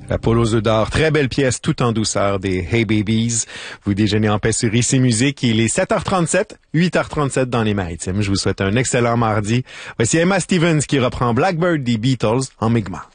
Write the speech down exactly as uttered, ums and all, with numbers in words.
La Poule aux œufs d'or, très belle pièce, tout en douceur des Hey Babies. Vous déjeunez en paix sur Ici Musique. Il est sept heures trente-sept, huit heures trente-sept dans les Maritimes. Je vous souhaite un excellent mardi. Voici Emma Stevens qui reprend Blackbird des Beatles en Mi'kmaq.